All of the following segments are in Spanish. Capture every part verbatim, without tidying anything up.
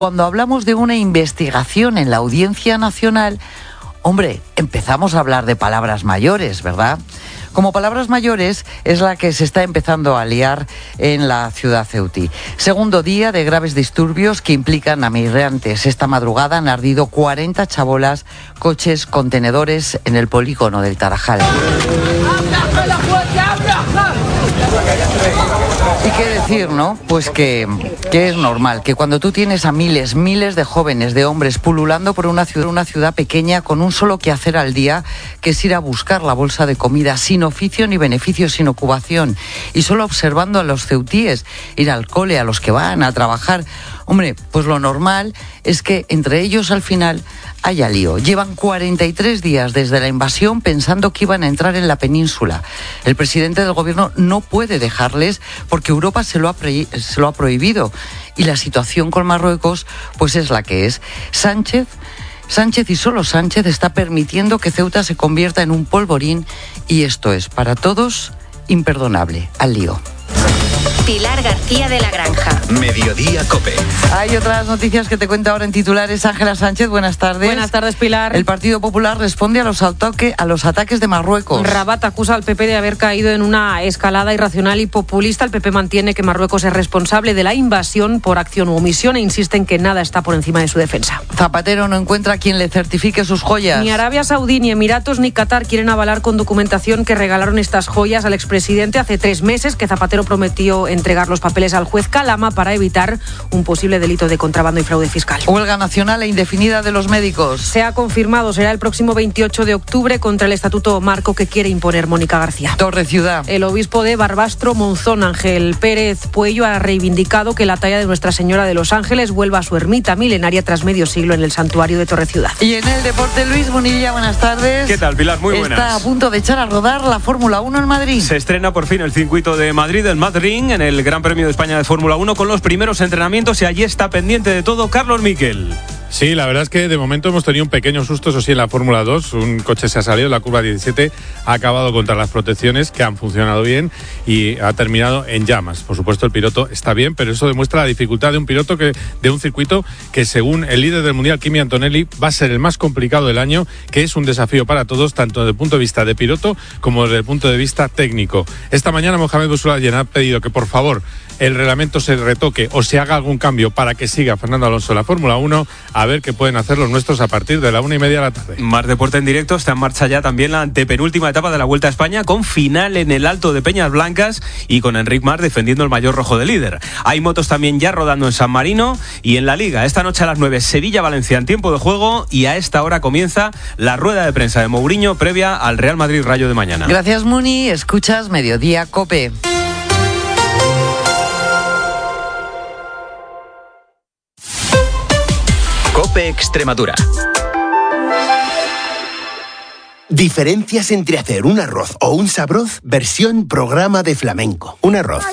Cuando hablamos de una investigación en la Audiencia Nacional, hombre, empezamos a hablar de palabras mayores, ¿verdad? Como palabras mayores es la que se está empezando a liar en la ciudad ceutí. Segundo día de graves disturbios que implican a migrantes. Esta madrugada han ardido cuarenta chabolas, coches, contenedores en el polígono del Tarajal. ¿Y qué decir, no? Pues que, que es normal, que cuando tú tienes a miles, miles de jóvenes, de hombres pululando por una ciudad, una ciudad pequeña con un solo quehacer al día, que es ir a buscar la bolsa de comida sin oficio ni beneficio, sin ocupación, y solo observando a los ceutíes ir al cole, a los que van a trabajar, hombre, pues lo normal es que entre ellos al final haya lío. Llevan cuarenta y tres días desde la invasión pensando que iban a entrar en la península. El presidente del gobierno no puede dejarles porque Europa se lo ha, pre- se lo ha prohibido. Y la situación con Marruecos pues es la que es. Sánchez, Sánchez y solo Sánchez está permitiendo que Ceuta se convierta en un polvorín y esto es para todos imperdonable. Al lío. Pilar García de la Granja. Mediodía COPE. Hay otras noticias que te cuento ahora en titulares. Ángela Sánchez, buenas tardes. Buenas tardes, Pilar. El Partido Popular responde a los, ataque, a los ataques de Marruecos. Rabat acusa al P P de haber caído en una escalada irracional y populista. El P P mantiene que Marruecos es responsable de la invasión por acción u omisión e insiste en que nada está por encima de su defensa. Zapatero no encuentra quien le certifique sus joyas. Ni Arabia Saudí, ni Emiratos, ni Qatar quieren avalar con documentación que regalaron estas joyas al expresidente hace tres meses, que Zapatero prometió entregar los papeles al juez Calama para evitar un posible delito de contrabando y fraude fiscal. Huelga nacional e indefinida de los médicos. Se ha confirmado, será el próximo veintiocho de octubre contra el estatuto marco que quiere imponer Mónica García. Torre Ciudad. El obispo de Barbastro Monzón, Ángel Pérez Puello, ha reivindicado que la talla de Nuestra Señora de los Ángeles vuelva a su ermita milenaria tras medio siglo en el santuario de Torre Ciudad. Y en el deporte, Luis Bonilla, buenas tardes. ¿Qué tal, Pilar? Muy buenas. Está a punto de echar a rodar la Fórmula uno en Madrid. Se estrena por fin el circuito de Madrid, el Madrid, en el Gran Premio de España de Fórmula uno con los primeros entrenamientos y allí está pendiente de todo Carlos Miquel. Sí, la verdad es que de momento hemos tenido un pequeño susto, eso sí, en la Fórmula dos. Un coche se ha salido, la curva diecisiete ha acabado contra las protecciones, que han funcionado bien, y ha terminado en llamas. Por supuesto, el piloto está bien, pero eso demuestra la dificultad de un piloto, que de un circuito que, según el líder del Mundial, Kimi Antonelli, va a ser el más complicado del año, que es un desafío para todos, tanto desde el punto de vista de piloto como desde el punto de vista técnico. Esta mañana Mohamed Boussoulayen ha pedido que, por favor, el reglamento se retoque o se haga algún cambio para que siga Fernando Alonso en la Fórmula uno, a ver qué pueden hacer los nuestros a partir de la una y media de la tarde. Más deporte en directo, está en marcha ya también la antepenúltima etapa de la Vuelta a España, con final en el Alto de Peñas Blancas y con Enric Mas defendiendo el maillot rojo de líder. Hay motos también ya rodando en San Marino y en la Liga. Esta noche a las nueve, Sevilla-Valencia en tiempo de juego, y a esta hora comienza la rueda de prensa de Mourinho previa al Real Madrid-Rayo de mañana. Gracias, Muni. Escuchas Mediodía COPE. COPE Extremadura. Diferencias entre hacer un arroz o un sabroz versión programa de flamenco. Un arroz.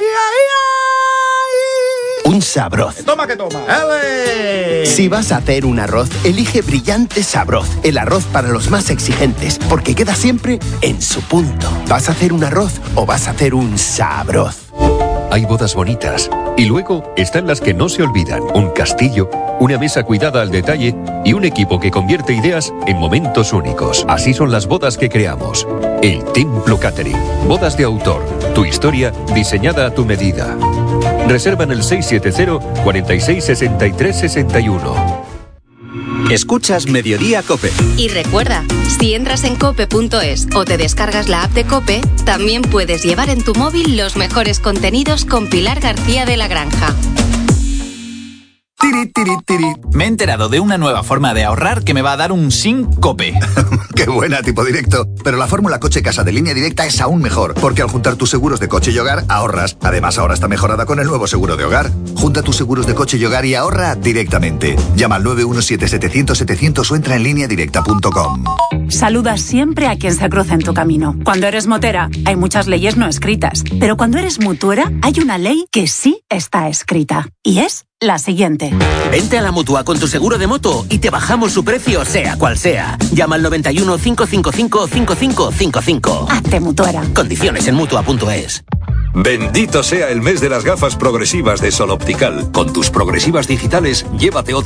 Un sabroz. Toma que toma. ¡Ele! Si vas a hacer un arroz, elige Brillante Sabroz, el arroz para los más exigentes, porque queda siempre en su punto. ¿Vas a hacer un arroz o vas a hacer un sabroz? Hay bodas bonitas y luego están las que no se olvidan. Un castillo, una mesa cuidada al detalle y un equipo que convierte ideas en momentos únicos. Así son las bodas que creamos. El Templo Catering. Bodas de autor. Tu historia diseñada a tu medida. Reserva en el seis siete cero, cuarenta y seis, sesenta y tres, sesenta y uno. Escuchas Mediodía COPE. Y recuerda, si entras en cope punto es o te descargas la app de COPE, también puedes llevar en tu móvil los mejores contenidos con Pilar García de la Granja. Tiri, tiri, tiri. Me he enterado de una nueva forma de ahorrar que me va a dar un síncope. ¡Qué buena, tipo directo! Pero la fórmula Coche Casa de Línea Directa es aún mejor, porque al juntar tus seguros de coche y hogar, ahorras. Además, ahora está mejorada con el nuevo seguro de hogar. Junta tus seguros de coche y hogar y ahorra directamente. Llama al nueve uno siete, setecientos, setecientos o entra en línea directa punto com. Saluda siempre a quien se cruza en tu camino. Cuando eres motera, hay muchas leyes no escritas. Pero cuando eres mutuera, hay una ley que sí está escrita. Y es la siguiente. Vente a la Mutua con tu seguro de moto y te bajamos su precio, sea cual sea. Llama al noventa y uno, cinco cinco cinco, cinco cinco cinco cinco. Hazte mutuera. Condiciones en mutua punto es. Bendito sea el mes de las gafas progresivas de Sol Optical. Con tus progresivas digitales, llévate otra